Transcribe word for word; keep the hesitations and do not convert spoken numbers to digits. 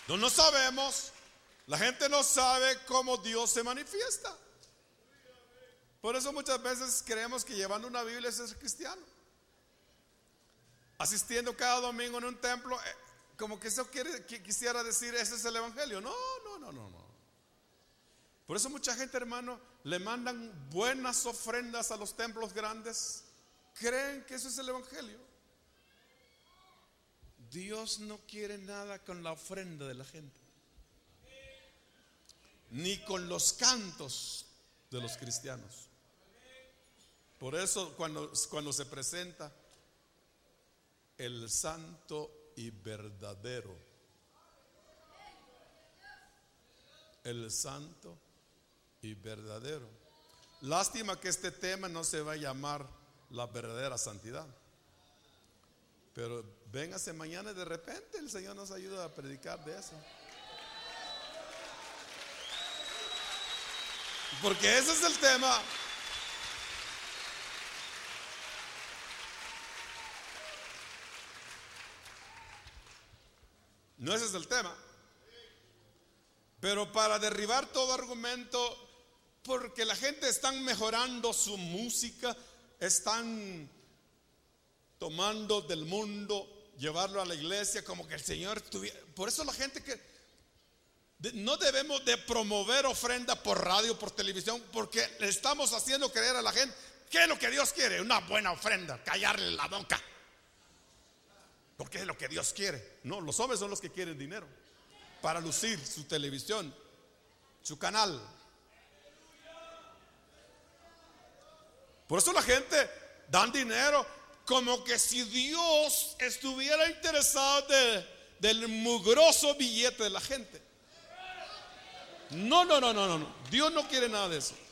No, no sabemos. La gente no sabe cómo Dios se manifiesta. Por eso muchas veces creemos que llevando una Biblia es ser cristiano. Asistiendo cada domingo en un templo, eh, como que eso quiere, que quisiera decir ese es el evangelio. No, no, no, no, no. Por eso mucha gente, hermano, le mandan buenas ofrendas a los templos grandes. Creen que eso es el evangelio. Dios no quiere nada con la ofrenda de la gente, ni con los cantos de los cristianos. Por eso cuando, cuando se presenta el santo y verdadero, el santo y verdadero. Lástima que este tema no se va a llamar la verdadera santidad, pero véngase mañana y de repente el Señor nos ayuda a predicar de eso. Porque ese es el tema. No, ese es el tema. Pero para derribar todo argumento, porque la gente está mejorando su música, están tomando del mundo, llevarlo a la iglesia como que el Señor tuviera. Por eso la gente que no debemos de promover ofrenda por radio, por televisión, porque le estamos haciendo creer a la gente ¿qué es lo que Dios quiere? Una buena ofrenda, callarle la boca, porque es lo que Dios quiere. No, los hombres son los que quieren dinero para lucir su televisión, su canal. Por eso la gente dan dinero como que si Dios estuviera interesado de, del mugroso billete de la gente. No, no, no, no, no. Dios no quiere nada de eso.